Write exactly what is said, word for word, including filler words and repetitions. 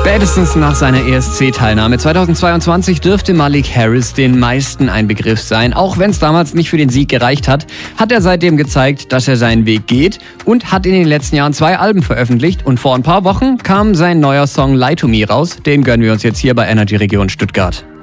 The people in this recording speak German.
Spätestens nach seiner E S C-Teilnahme zweitausendzweiundzwanzig dürfte Malik Harris den meisten ein Begriff sein. Auch wenn es damals nicht für den Sieg gereicht hat, hat er seitdem gezeigt, dass er seinen Weg geht und hat in den letzten Jahren zwei Alben veröffentlicht. Und vor ein paar Wochen kam sein neuer Song Lie to Me raus. Den gönnen wir uns jetzt hier bei Energy Region Stuttgart.